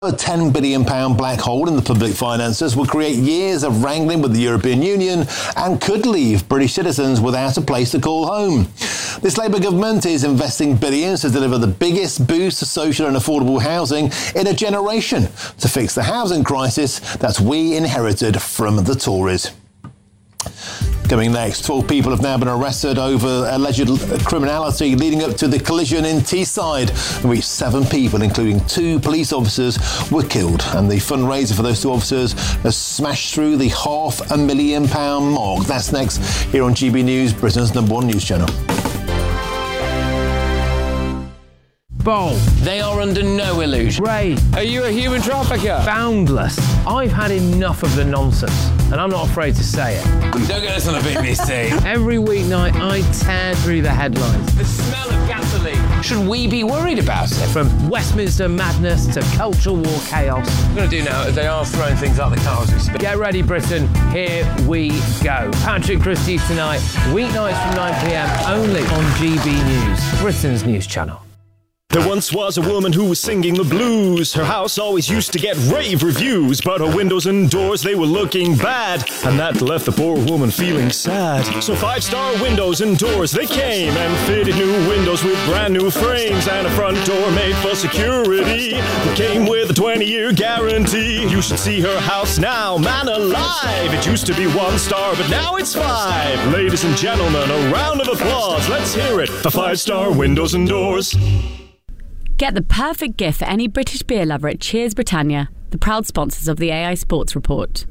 A £10 billion black hole in the public finances will create years of wrangling with the European Union and could leave British citizens without a place to call home. This Labour government is investing billions to deliver the biggest boost to social and affordable housing in a generation to fix the housing crisis that we inherited from the Tories. Coming next, 12 people have now been arrested over alleged criminality leading up to the collision in Teesside, in which 7 people, including 2 police officers, were killed. And the fundraiser for those 2 officers has smashed through the £500,000 mark. That's next here on GB News, Britain's #1 news channel. Bold. They are under no illusion. Ray. Are you a human trafficker? Boundless. I've had enough of the nonsense, and I'm not afraid to say it. Don't get us on a BBC. Every weeknight, I tear through the headlines. The smell of gasoline. Should we be worried about it? From Westminster madness to cultural war chaos. What I'm going to do now is they are throwing things out the car as we speak. Get ready, Britain. Here we go. Patrick Christie's tonight, weeknights from 9 p.m, only on GB News, Britain's news channel. There once was a woman who was singing the blues. Her house always used to get rave reviews, but her windows and doors, they were looking bad, and that left the poor woman feeling sad. So 5-star windows and doors, they came and fitted new windows with brand new frames and a front door made for security. It came with a 20-year guarantee. You should see her house now, man alive. It used to be 1 star, but now it's 5. Ladies and gentlemen, a round of applause. Let's hear it for 5-star windows and doors. Get the perfect gift for any British beer lover at Cheers Britannia, the proud sponsors of the AI Sports Report.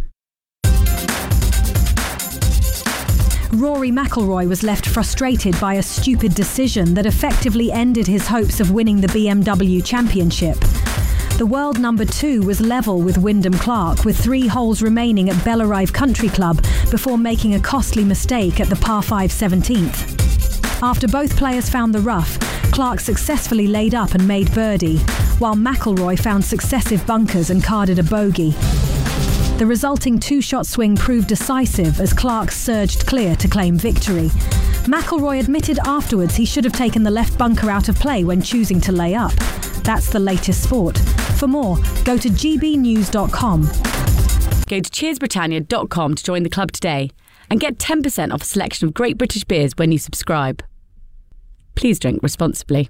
Rory McIlroy was left frustrated by a stupid decision that effectively ended his hopes of winning the BMW Championship. The world number 2 was level with Wyndham Clark, with 3 holes remaining at Bellarive Country Club before making a costly mistake at the par 5 17th. After both players found the rough, Clark successfully laid up and made birdie, while McIlroy found successive bunkers and carded a bogey. The resulting 2-shot swing proved decisive as Clark surged clear to claim victory. McIlroy admitted afterwards he should have taken the left bunker out of play when choosing to lay up. That's the latest sport. For more, go to gbnews.com. Go to cheersbritannia.com to join the club today and get 10% off a selection of great British beers when you subscribe. Please drink responsibly.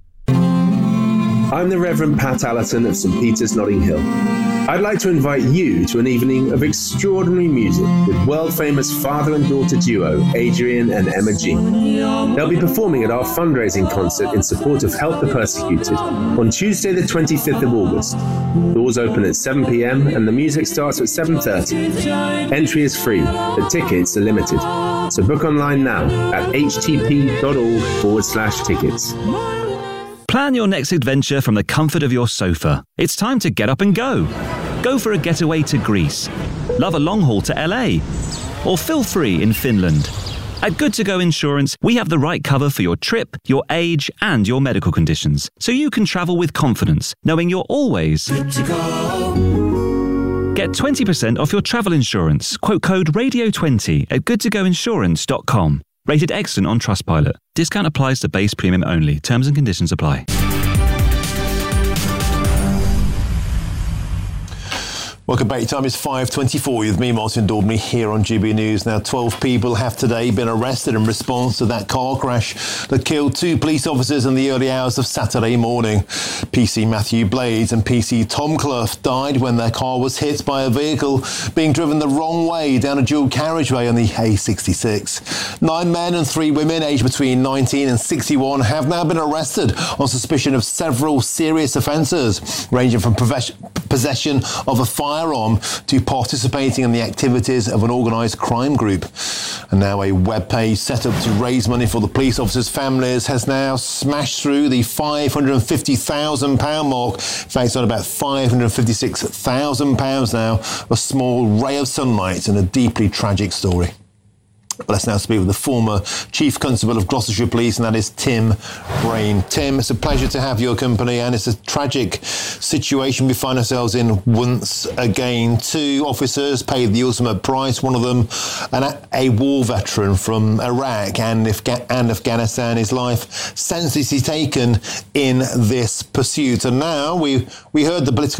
I'm the Reverend Pat Allerton of St Peter's, Notting Hill. I'd like to invite you to an evening of extraordinary music with world-famous father and daughter duo Adrian and Emma G. They'll be performing at our fundraising concert in support of Help the Persecuted on Tuesday the 25th of August. Doors open at 7 p.m. and the music starts at 7:30. Entry is free, but tickets are limited. So book online now at htp.org/tickets. Plan your next adventure from the comfort of your sofa. It's time to get up and go. Go for a getaway to Greece. Love a long haul to LA. Or feel free in Finland. At Good To Go Insurance, we have the right cover for your trip, your age, and your medical conditions, so you can travel with confidence, knowing you're always good to go. Get 20% off your travel insurance. Quote code RADIO20 at goodtogoinsurance.com. Rated excellent on Trustpilot. Discount applies to base premium only. Terms and conditions apply. Welcome back. Time is 5:24 with me, Martin Daubney, here on GB News. Now, 12 people have today been arrested in response to that car crash that killed 2 police officers in the early hours of Saturday morning. PC Matthew Blades and PC Tom Clough died when their car was hit by a vehicle being driven the wrong way down a dual carriageway on the A66. 9 men and 3 women aged between 19 and 61 have now been arrested on suspicion of several serious offences, ranging from possession of a firearm to participating in the activities of an organised crime group. And now a web page set up to raise money for the police officers' families has now smashed through the £550,000 mark. In fact, it's on about £556,000 now, a small ray of sunlight in a deeply tragic story. Let's now speak with the former Chief Constable of Gloucestershire Police, and that is Tim Brain. Tim, it's a pleasure to have your company, and it's a tragic situation we find ourselves in once again. 2 officers paid the ultimate price, one of them a war veteran from Iraq and Afghanistan. His life senselessly taken in this pursuit. And now we heard the political